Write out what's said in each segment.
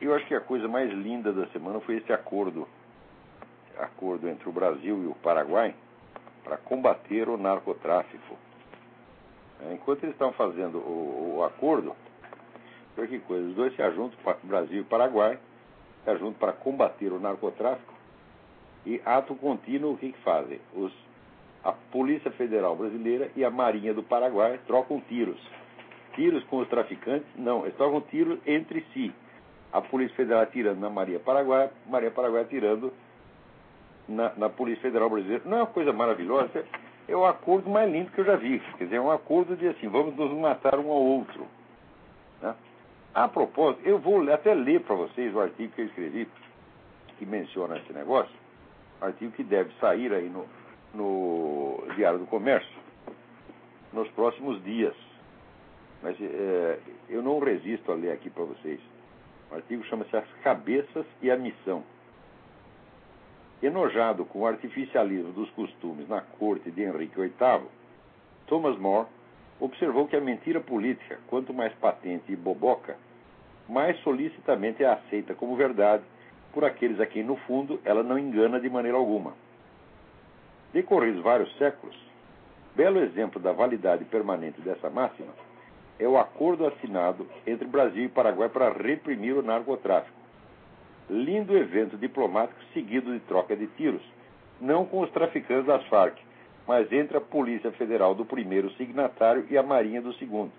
Eu acho que a coisa mais linda da semana foi esse acordo entre o Brasil e o Paraguai para combater o narcotráfico. Enquanto eles estão fazendo o acordo, olha que coisa, os dois se ajuntam, Brasil e Paraguai, se ajuntam para combater o narcotráfico e, ato contínuo, o que fazem? A Polícia Federal Brasileira e a Marinha do Paraguai trocam tiros. Tiros com os traficantes? Não, eles trocam tiros entre si. A Polícia Federal atirando na Marinha Paraguai atirando na Polícia Federal Brasileira. Não é uma coisa maravilhosa? É o acordo mais lindo que eu já vi. Quer dizer, é um acordo de assim, vamos nos matar um ao outro. Né? A propósito, eu vou até ler para vocês o artigo que eu escrevi, que menciona esse negócio, artigo que deve sair aí no Diário do Comércio nos próximos dias. Mas eu não resisto a ler aqui para vocês. O artigo chama-se As Cabeças e a Missão. Enojado com o artificialismo dos costumes na corte de Henrique VIII, Thomas More observou que a mentira política, quanto mais patente e boboca, mais solicitamente é aceita como verdade por aqueles a quem, no fundo, ela não engana de maneira alguma. Decorridos vários séculos, belo exemplo da validade permanente dessa máxima é o acordo assinado entre Brasil e Paraguai para reprimir o narcotráfico. Lindo evento diplomático seguido de troca de tiros, não com os traficantes das Farc, mas entre a Polícia Federal do primeiro signatário e a Marinha do segundo.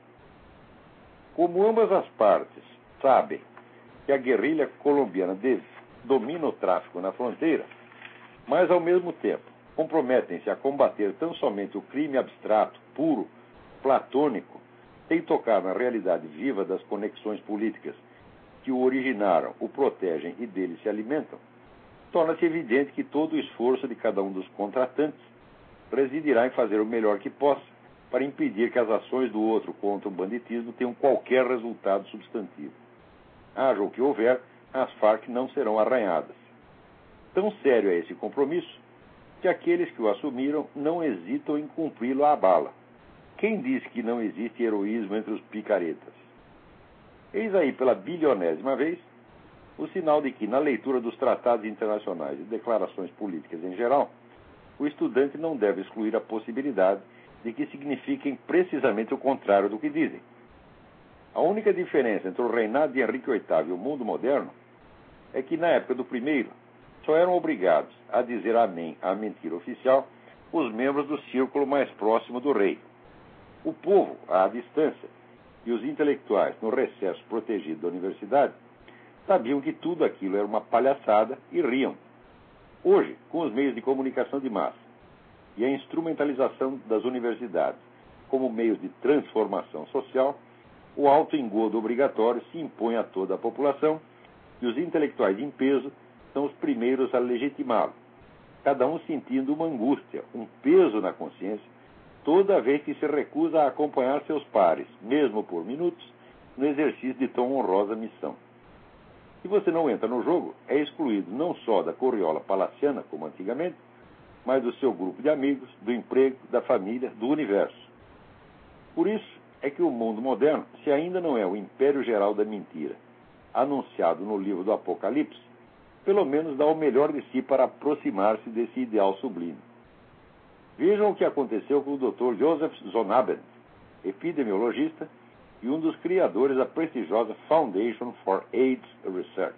Como ambas as partes sabem que a guerrilha colombiana domina o tráfico na fronteira, mas ao mesmo tempo comprometem-se a combater tão somente o crime abstrato, puro, platônico, sem tocar na realidade viva das conexões políticas que o originaram, o protegem e dele se alimentam, torna-se evidente que todo o esforço de cada um dos contratantes residirá em fazer o melhor que possa para impedir que as ações do outro contra o banditismo tenham qualquer resultado substantivo. Haja o que houver, as Farc não serão arranhadas. Tão sério é esse compromisso que aqueles que o assumiram não hesitam em cumpri-lo à bala. Quem disse que não existe heroísmo entre os picaretas? Eis aí, pela bilionésima vez, o sinal de que, na leitura dos tratados internacionais e declarações políticas em geral, o estudante não deve excluir a possibilidade de que signifiquem precisamente o contrário do que dizem. A única diferença entre o reinado de Henrique VIII e o mundo moderno é que, na época do primeiro, só eram obrigados a dizer amém à mentira oficial os membros do círculo mais próximo do rei. O povo, à distância, e os intelectuais, no recesso protegido da universidade, sabiam que tudo aquilo era uma palhaçada e riam. Hoje, com os meios de comunicação de massa e a instrumentalização das universidades como meios de transformação social, o autoengodo obrigatório se impõe a toda a população e os intelectuais em peso são os primeiros a legitimá-lo, cada um sentindo uma angústia, um peso na consciência, toda vez que se recusa a acompanhar seus pares, mesmo por minutos, no exercício de tão honrosa missão. Se você não entra no jogo, é excluído não só da corriola palaciana, como antigamente, mas do seu grupo de amigos, do emprego, da família, do universo. Por isso é que o mundo moderno, se ainda não é o império geral da mentira, anunciado no livro do Apocalipse, pelo menos dá o melhor de si para aproximar-se desse ideal sublime. Vejam o que aconteceu com o Dr. Joseph Zonabend, epidemiologista e um dos criadores da prestigiosa Foundation for AIDS Research.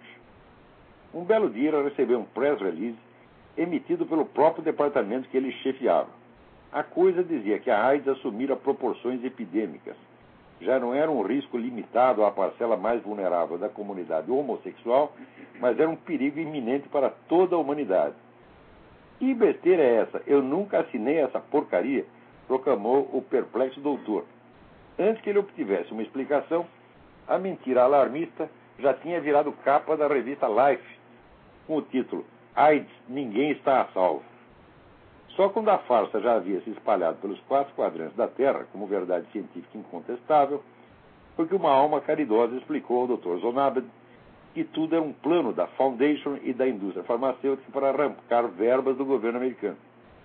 Um belo dia ele recebeu um press release emitido pelo próprio departamento que ele chefiava. A coisa dizia que a AIDS assumira proporções epidêmicas. Já não era um risco limitado à parcela mais vulnerável da comunidade homossexual, mas era um perigo iminente para toda a humanidade. Que besteira é essa? Eu nunca assinei essa porcaria, proclamou o perplexo doutor. Antes que ele obtivesse uma explicação, a mentira alarmista já tinha virado capa da revista Life, com o título AIDS, ninguém está a salvo. Só quando a farsa já havia se espalhado pelos 4 quadrantes da Terra, como verdade científica incontestável, foi que uma alma caridosa explicou ao Dr. Zonabend que tudo era um plano da Foundation e da indústria farmacêutica para arrancar verbas do governo americano.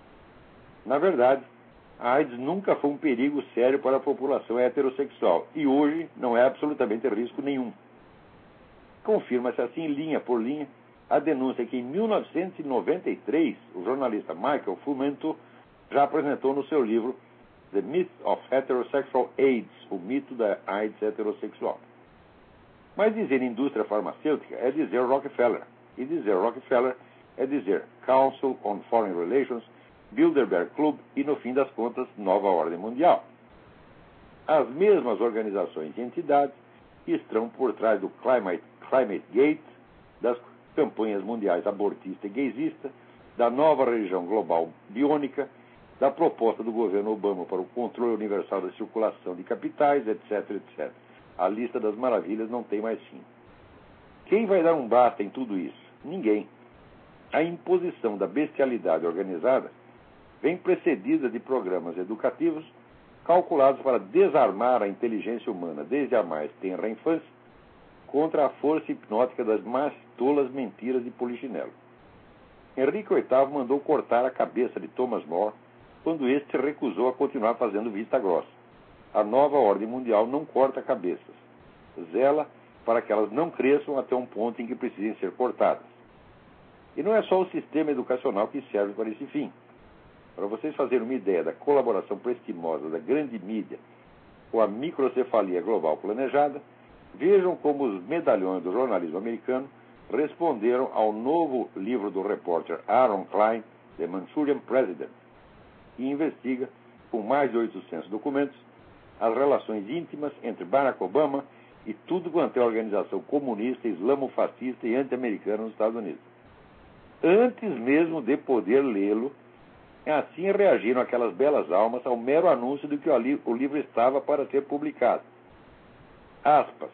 Na verdade, a AIDS nunca foi um perigo sério para a população heterossexual e hoje não é absolutamente risco nenhum. Confirma-se assim, linha por linha, a denúncia que em 1993 o jornalista Michael Fumento já apresentou no seu livro The Myth of Heterosexual AIDS, o mito da AIDS heterossexual. Mas dizer indústria farmacêutica é dizer Rockefeller, e dizer Rockefeller é dizer Council on Foreign Relations, Bilderberg Club e, no fim das contas, Nova Ordem Mundial. As mesmas organizações e entidades estão por trás do Climate Gate, das campanhas mundiais abortista e gaysista, da nova religião global biônica, da proposta do governo Obama para o controle universal da circulação de capitais, etc, etc. A lista das maravilhas não tem mais fim. Quem vai dar um basta em tudo isso? Ninguém. A imposição da bestialidade organizada vem precedida de programas educativos calculados para desarmar a inteligência humana desde a mais tenra infância contra a força hipnótica das mais tolas mentiras de Polichinelo. Henrique VIII mandou cortar a cabeça de Thomas More quando este recusou a continuar fazendo vista grossa. A nova ordem mundial não corta cabeças. Zela para que elas não cresçam até um ponto em que precisem ser cortadas. E não é só o sistema educacional que serve para esse fim. Para vocês fazerem uma ideia da colaboração prestimosa da grande mídia com a microcefalia global planejada, vejam como os medalhões do jornalismo americano responderam ao novo livro do repórter Aaron Klein, The Manchurian President, que investiga, com mais de 800 documentos, as relações íntimas entre Barack Obama e tudo quanto é organização comunista, islamofascista e anti-americana nos Estados Unidos. Antes mesmo de poder lê-lo, assim reagiram aquelas belas almas ao mero anúncio de que o livro estava para ser publicado. Aspas.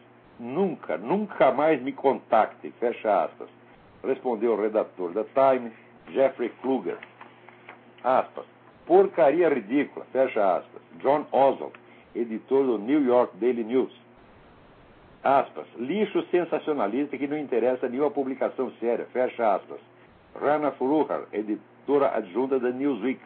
Nunca mais me contacte, fecha aspas, respondeu o redator da Time, Jeffrey Kluger. Aspas. Porcaria ridícula, fecha aspas, John Oswald, editor do New York Daily News. Aspas. Lixo sensacionalista que não interessa a nenhuma publicação séria, fecha aspas, Rana Furuhar, editora adjunta da Newsweek.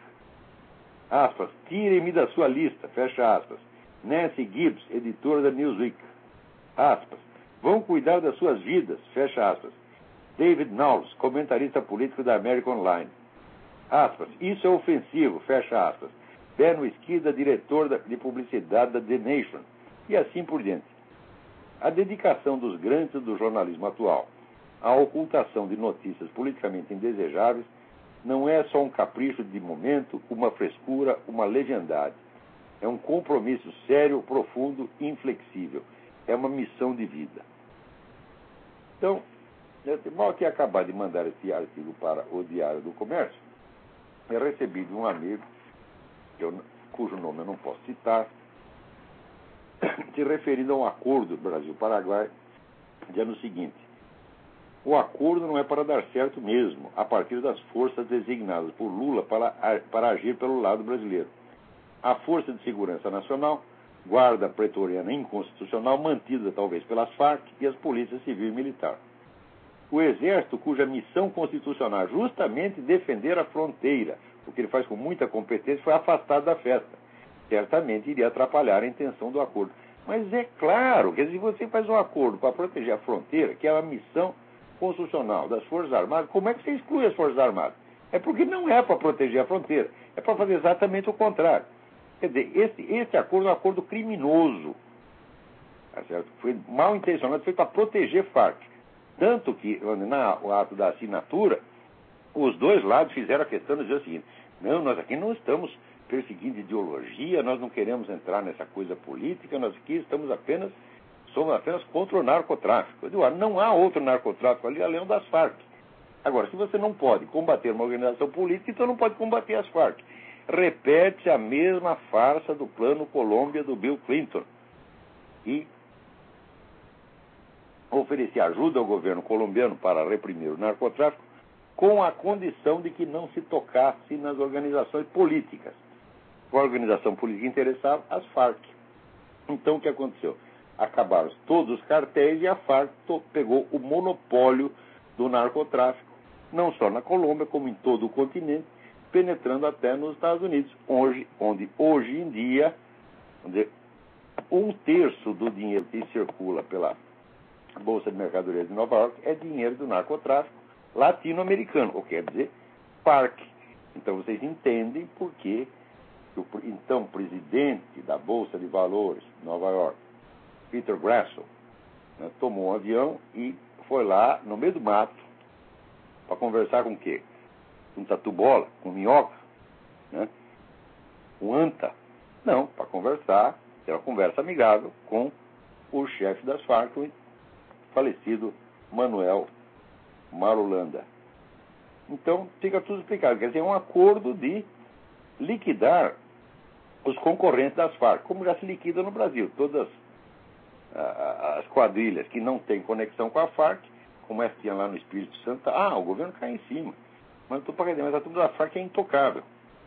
Aspas. Tirem-me da sua lista, fecha aspas, Nancy Gibbs, editora da Newsweek. Aspas. Vão cuidar das suas vidas, fecha aspas, David Knowles, comentarista político da American Online. Aspas. Isso é ofensivo, fecha aspas, Ben Wisquida, diretor de publicidade da The Nation, e assim por diante. A dedicação dos grandes do jornalismo atual à ocultação de notícias politicamente indesejáveis não é só um capricho de momento, uma frescura, uma leviandade. É um compromisso sério, profundo, inflexível. É uma missão de vida. Então, eu mal que acabar de mandar esse artigo para o Diário do Comércio, eu recebi de um amigo, cujo nome eu não posso citar, se referindo a um acordo Brasil-Paraguai, dizendo o seguinte: o acordo não é para dar certo mesmo, a partir das forças designadas por Lula para agir pelo lado brasileiro. A Força de Segurança Nacional, Guarda Pretoriana Inconstitucional, mantida talvez pelas Farc e as polícias civil e militar. O Exército, cuja missão constitucional é justamente defender a fronteira, o que ele faz com muita competência, foi afastado da festa. Certamente iria atrapalhar a intenção do acordo. Mas é claro que se você faz um acordo para proteger a fronteira, que é a missão constitucional das Forças Armadas, como é que você exclui as Forças Armadas? É porque não é para proteger a fronteira, é para fazer exatamente o contrário. Quer dizer, esse acordo é um acordo criminoso. Tá certo? Foi mal intencionado, foi para proteger Farc. Tanto que, no ato da assinatura, os dois lados fizeram a questão de dizer o seguinte: não, nós aqui não estamos perseguindo ideologia, nós não queremos entrar nessa coisa política, nós aqui somos apenas contra o narcotráfico. Eu digo, não há outro narcotráfico ali além das Farc. Agora, se você não pode combater uma organização política, então não pode combater as Farc. Repete a mesma farsa do Plano Colômbia do Bill Clinton. E oferecer ajuda ao governo colombiano para reprimir o narcotráfico com a condição de que não se tocasse nas organizações políticas. A organização política interessava as Farc. Então, o que aconteceu? Acabaram todos os cartéis e a Farc pegou o monopólio do narcotráfico, não só na Colômbia, como em todo o continente, penetrando até nos Estados Unidos, onde hoje em dia, um terço do dinheiro que circula pela a Bolsa de Mercadorias de Nova York é dinheiro do narcotráfico latino-americano, ou quer dizer, FARC. Então vocês entendem por que o então presidente da Bolsa de Valores de Nova York, Peter Grasso, né, tomou um avião e foi lá no meio do mato para conversar com o quê? Com tatu-bola, com minhoca, né? Com anta. Não, para conversar, ter uma conversa amigável com o chefe das FARC, o falecido Manuel Marulanda. Então, fica tudo explicado. Quer dizer, é um acordo de liquidar os concorrentes das FARC, como já se liquida no Brasil. Todas as quadrilhas que não têm conexão com a FARC, como essa tinha lá no Espírito Santo, o governo cai em cima. Mas a turma da FARC é intocável.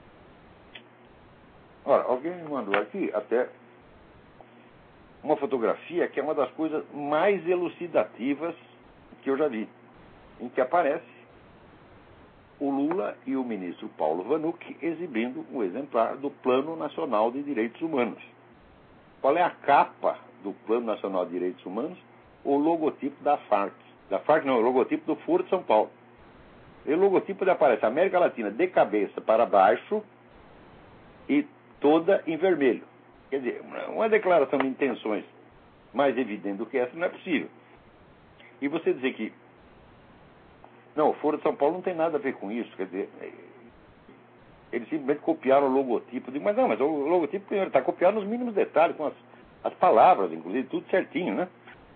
Ora, alguém me mandou aqui até uma fotografia que é uma das coisas mais elucidativas que eu já vi, em que aparece o Lula e o ministro Paulo Vanucci exibindo um exemplar do Plano Nacional de Direitos Humanos. Qual é a capa do Plano Nacional de Direitos Humanos? O logotipo da FARC. Da FARC não, o logotipo do Foro de São Paulo. E o logotipo aparece América Latina de cabeça para baixo e toda em vermelho. Quer dizer, uma declaração de intenções mais evidente do que essa não é possível. E você dizer que não, o Foro de São Paulo não tem nada a ver com isso, quer dizer, eles simplesmente copiaram o logotipo. Mas o logotipo primeiro está copiado nos mínimos detalhes, com as palavras, inclusive, tudo certinho, né?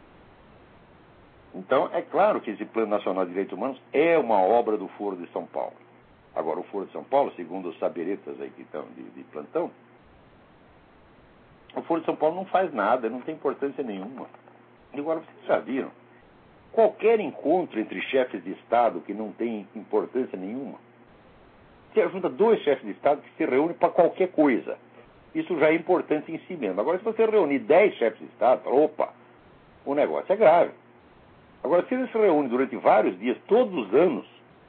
Então, é claro que esse Plano Nacional de Direitos Humanos é uma obra do Foro de São Paulo. Agora, o Foro de São Paulo, segundo os saberetas aí que estão de plantão, o Foro de São Paulo não faz nada, não tem importância nenhuma. E agora, vocês já viram, qualquer encontro entre chefes de Estado que não tem importância nenhuma, você junta dois chefes de Estado que se reúnem para qualquer coisa. Isso já é importante em si mesmo. Agora, se você reunir 10 chefes de Estado, opa, o negócio é grave. Agora, se eles se reúnem durante vários dias, todos os anos,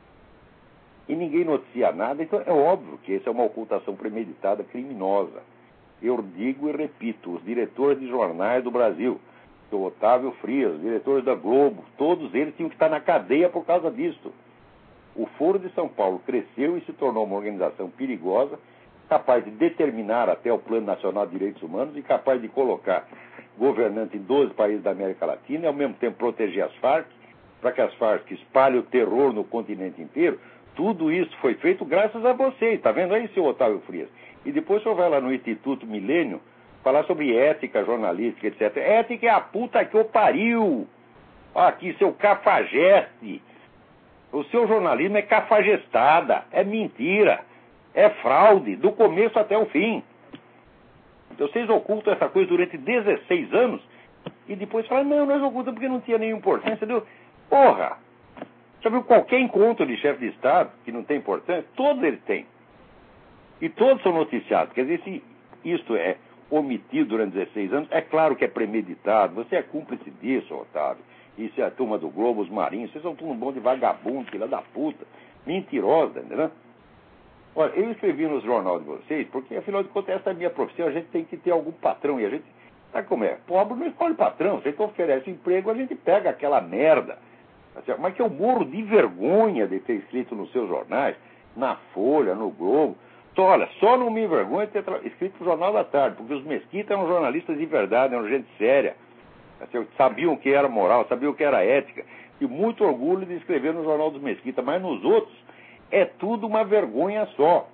e ninguém noticia nada, então é óbvio que essa é uma ocultação premeditada criminosa. Eu digo e repito, os diretores de jornais do Brasil, o Otávio Frias, os diretores da Globo, todos eles tinham que estar na cadeia por causa disso. O Foro de São Paulo cresceu e se tornou uma organização perigosa, capaz de determinar até o Plano Nacional de Direitos Humanos e capaz de colocar governante em 12 países da América Latina e, ao mesmo tempo, proteger as FARC, para que as FARC espalhem o terror no continente inteiro. Tudo isso foi feito graças a vocês. Está vendo aí, seu Otávio Frias? E depois o senhor vai lá no Instituto Milênio falar sobre ética jornalística, etc. Ética é a puta que o pariu. Aqui, seu cafajeste. O seu jornalismo é cafajestada, é mentira, é fraude, do começo até o fim. Então, vocês ocultam essa coisa durante 16 anos e depois falam, não, nós ocultamos porque não tinha nenhuma importância. Entendeu? Porra! Já viu qualquer encontro de chefe de Estado que não tem importância? Todos eles têm. E todos são noticiados. Quer dizer, se isto é omitido durante 16 anos, é claro que é premeditado. Você é cúmplice disso, Otávio. Isso é a turma do Globo, os marinhos. Vocês são tudo um bom de vagabundo, filha da puta. Mentirosa, entendeu? Olha, eu escrevi no jornal de vocês, porque afinal de contas essa é a minha profissão, a gente tem que ter algum patrão. E a gente, sabe como é? Pobre não escolhe patrão. Vocês oferecem emprego, a gente pega aquela merda. Mas que eu morro de vergonha de ter escrito nos seus jornais, na Folha, no Globo. Então, olha, só não me envergonha de ter escrito no Jornal da Tarde, porque os Mesquita eram jornalistas de verdade, eram gente séria. Sabiam o que era moral, sabiam o que era ética. E muito orgulho de escrever no Jornal dos Mesquita, mas nos outros é tudo uma vergonha só.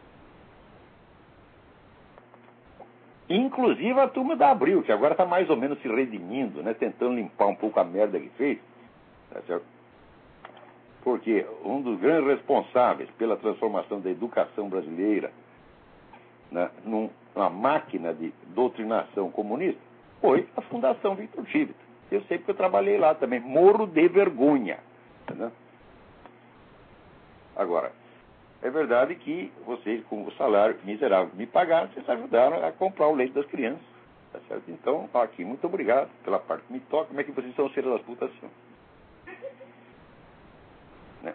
Inclusive a turma da Abril, que agora está mais ou menos se redimindo, né, tentando limpar um pouco a merda que fez. Tá certo? Porque um dos grandes responsáveis pela transformação da educação brasileira, né, numa máquina de doutrinação comunista foi a Fundação Victor Chivita. Eu sei porque eu trabalhei lá também. Morro de vergonha. Entendeu? Agora, é verdade que vocês, com o salário miserável que me pagaram, vocês ajudaram a comprar o leite das crianças. Tá certo? Então, aqui, muito obrigado pela parte que me toca. Como é que vocês são filhos das putas assim? Né?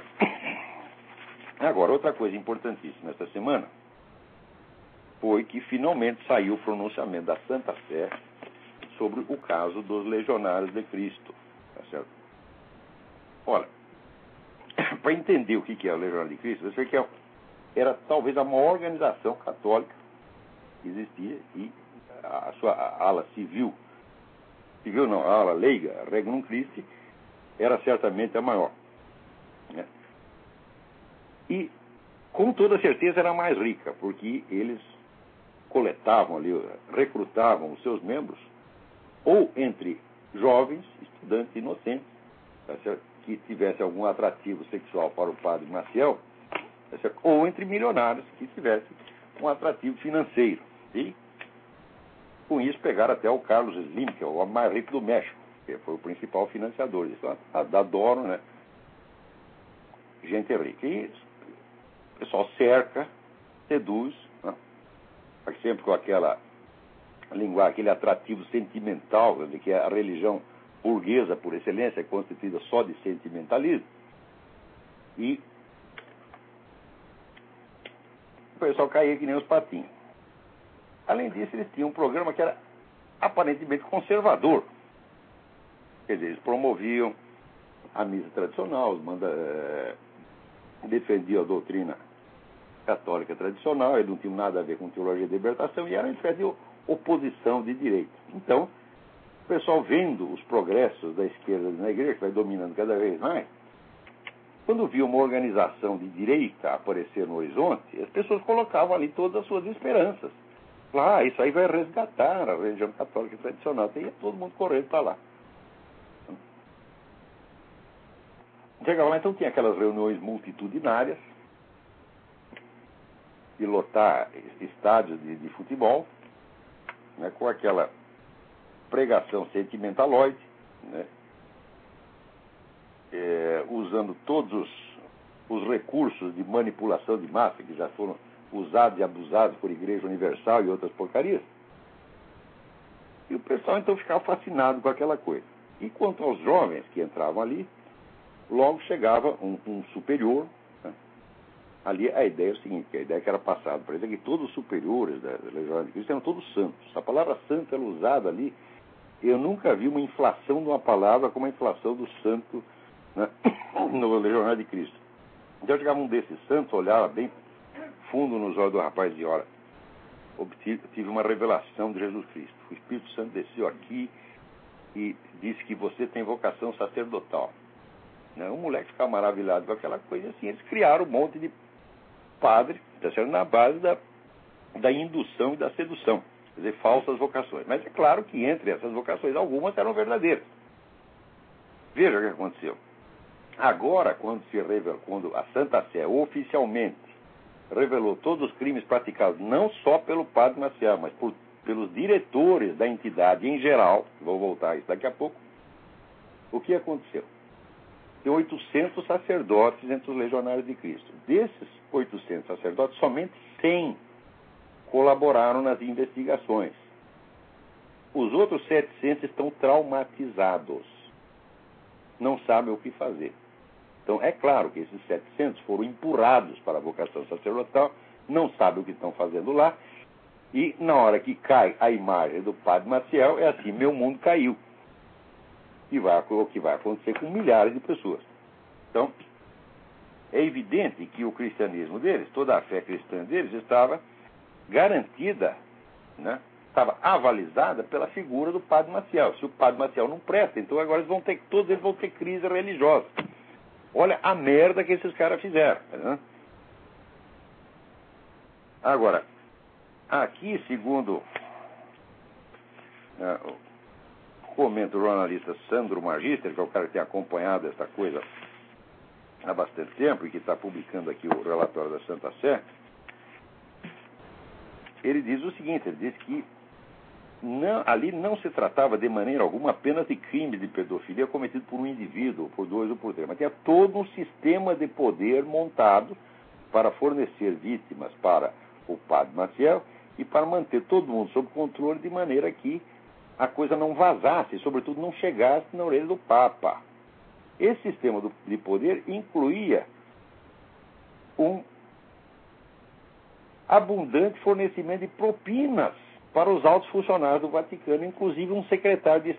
Agora, outra coisa importantíssima esta semana foi que finalmente saiu o pronunciamento da Santa Sé sobre o caso dos Legionários de Cristo. Tá certo? Olha, para entender o que é o Legionário de Cristo, você vê que era talvez a maior organização católica que existia, e a sua ala civil não, a ala leiga, Regnum Christi, era certamente a maior, né? E, com toda certeza, era a mais rica, porque eles coletavam ali, recrutavam os seus membros, ou entre jovens, estudantes inocentes, tá certo? Que tivessem algum atrativo sexual para o padre Maciel, tá certo? Ou entre milionários que tivessem um atrativo financeiro. E, com isso, pegaram até o Carlos Slim, que é o homem mais rico do México, que foi o principal financiador disso. Adoram, né? Gente rica. E o pessoal cerca, seduz, né? Sempre com aquela linguagem, aquele atrativo sentimental, de que a religião burguesa, por excelência, é constituída só de sentimentalismo. E o pessoal caía que nem os patinhos. Além disso, eles tinham um programa que era aparentemente conservador. Quer dizer, eles promoviam a missa tradicional, defendiam a doutrina católica tradicional, eles não tinham nada a ver com teologia de libertação, e eram uma espécie de oposição de direita. Então, o pessoal, vendo os progressos da esquerda na igreja, que vai dominando cada vez mais, quando via uma organização de direita aparecer no horizonte, as pessoas colocavam ali todas as suas esperanças. Isso aí vai resgatar a religião católica tradicional. Ia todo mundo correndo para lá. Chegava lá, então tinha aquelas reuniões multitudinárias, de lotar estádios de futebol, né, com aquela pregação sentimentaloide, né, usando todos os recursos de manipulação de massa que já foram usados e abusados por Igreja Universal e outras porcarias. E o pessoal então ficava fascinado com aquela coisa. E quanto aos jovens que entravam ali, logo chegava um superior, né? Ali a ideia é o seguinte, a ideia que era passada para eles é que todos os superiores da Legião de Cristo eram todos santos. A palavra santo era usada ali. Eu nunca vi uma inflação de uma palavra como a inflação do santo, né, no Legionário de Cristo. Então chegava um desses santos, olhava bem fundo nos olhos do rapaz e dizia: olha, tive uma revelação de Jesus Cristo. O Espírito Santo desceu aqui e disse que você tem vocação sacerdotal. O moleque ficava maravilhado com aquela coisa assim. Eles criaram um monte de padre, na base da indução e da sedução. Quer dizer, falsas vocações. Mas é claro que entre essas vocações, algumas eram verdadeiras. Veja o que aconteceu. Agora, quando a Santa Sé oficialmente revelou todos os crimes praticados, não só pelo padre Maciel, mas pelos diretores da entidade em geral, vou voltar a isso daqui a pouco, o que aconteceu? Tem 800 sacerdotes entre os Legionários de Cristo. Desses 800 sacerdotes, somente 100 colaboraram nas investigações. Os outros 700 estão traumatizados. Não sabem o que fazer. Então, é claro que esses 700 foram empurrados para a vocação sacerdotal, não sabem o que estão fazendo lá, e na hora que cai a imagem do padre Maciel, é assim: meu mundo caiu. E o que vai acontecer com milhares de pessoas. Então, é evidente que o cristianismo deles, toda a fé cristã deles, estava garantida, né? Estava avalizada pela figura do padre Maciel. Se o padre Maciel não presta, então agora todos eles vão ter crise religiosa. Olha a merda que esses caras fizeram. Né? Agora, aqui, segundo comenta o jornalista Sandro Magister, que é o cara que tem acompanhado essa coisa há bastante tempo e que está publicando aqui o relatório da Santa Sé, ele diz o seguinte: ele diz que ali não se tratava de maneira alguma apenas de crime de pedofilia cometido por um indivíduo, ou por dois ou por três, mas tinha todo um sistema de poder montado para fornecer vítimas para o padre Maciel e para manter todo mundo sob controle, de maneira que a coisa não vazasse e, sobretudo, não chegasse na orelha do Papa. Esse sistema de poder incluía um abundante fornecimento de propinas para os altos funcionários do Vaticano, inclusive um secretário de